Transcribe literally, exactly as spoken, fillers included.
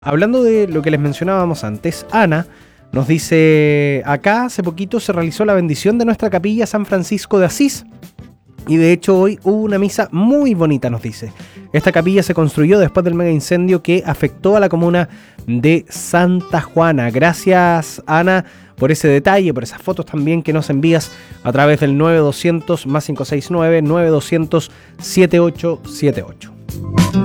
Hablando de lo que les mencionábamos antes, Ana nos dice, acá hace poquito se realizó la bendición de nuestra capilla San Francisco de Asís. Y de hecho hoy hubo una misa muy bonita, nos dice. Esta capilla se construyó después del mega incendio que afectó a la comuna de Santa Juana. Gracias, Ana, por ese detalle, por esas fotos también que nos envías a través del nueve doscientos más cinco seis nueve nueve doscientos siete ocho siete ocho.